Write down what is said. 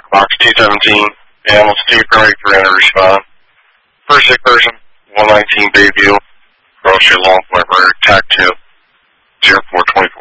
Box T-17, animal Steve Perry, Granite respond. First sick person, 119 Bayview, Grocery Long Point Road, TAC 2, 0424.